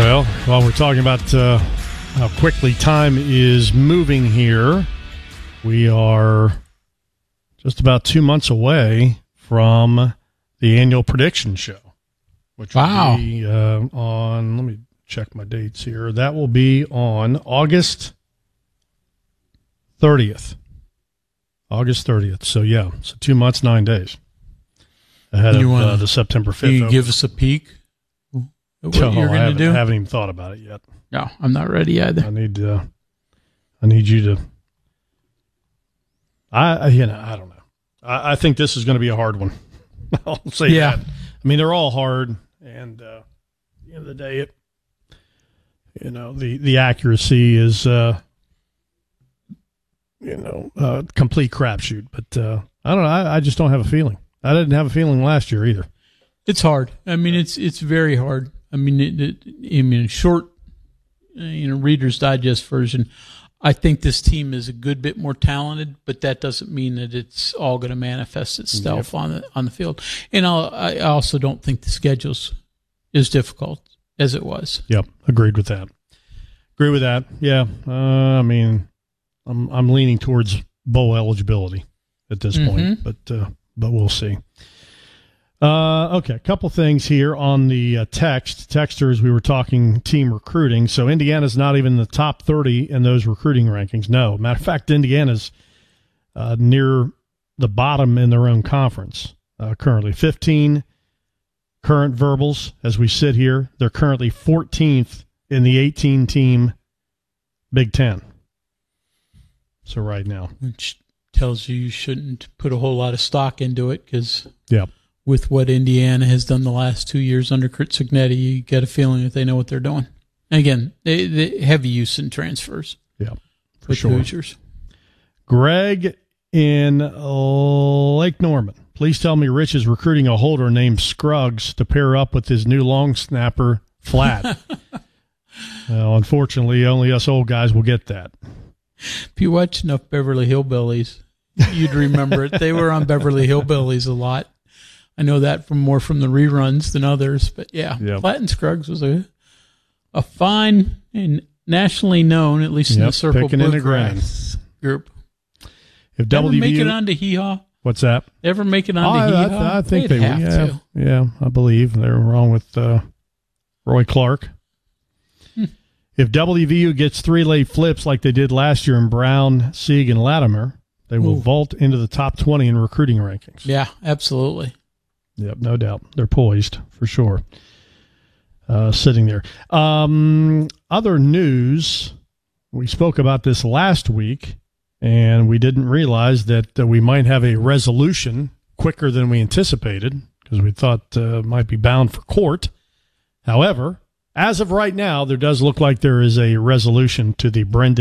Well, while we're talking about how quickly time is moving here, we are just about 2 months away from the annual prediction show, which will be on, let me check my dates here. That will be on August 30th. August 30th. So, so 2 months, 9 days ahead of the September 5th. Can you give us a peek? What you're going to do? I haven't even thought about it yet. No, I'm not ready either. I need you to. I don't know. I think this is going to be a hard one. I'll say that. I mean, they're all hard, and at the end of the day, the accuracy is complete crapshoot. But I don't know. I just don't have a feeling. I didn't have a feeling last year either. It's hard. I mean, it's very hard. I mean, short, Reader's Digest version. I think this team is a good bit more talented, but that doesn't mean that it's all going to manifest itself on the field. And I also don't think the schedule's as difficult as it was. Yep, agreed with that. Yeah, I mean, I'm leaning towards bowl eligibility at this point, but we'll see. Okay, a couple things here on the texters. We were talking team recruiting. So Indiana's not even in the top 30 in those recruiting rankings. No. Matter of fact, Indiana's near the bottom in their own conference currently. 15 current verbals as we sit here. They're currently 14th in the 18-team Big Ten. So right now. Which tells you shouldn't put a whole lot of stock into it because with what Indiana has done the last 2 years under Curt Cignetti, you get a feeling that they know what they're doing. And again, they heavy use in transfers. Yeah, for sure. Hoosiers. Greg in Lake Norman. Please tell me Rich is recruiting a holder named Scruggs to pair up with his new long snapper, Flat. Well, unfortunately, only us old guys will get that. If you watch enough Beverly Hillbillies, you'd remember it. They were on Beverly Hillbillies a lot. I know that more from the reruns than others, but Flat and Scruggs was a fine and nationally known, at least in the Circle Bluegrass group. If ever make it onto Hee Haw? What's that? Ever make it onto Hee Haw? I think they have to. Yeah, I believe they were wrong with Roy Clark. If WVU gets 3 late flips like they did last year in Brown, Sieg, and Latimer, they will vault into the top 20 in recruiting rankings. Yeah, absolutely. Yep, no doubt. They're poised for sure. Sitting there. Other news, we spoke about this last week, and we didn't realize that we might have a resolution quicker than we anticipated because we thought might be bound for court. However, as of right now, there does look like there is a resolution to the Brendan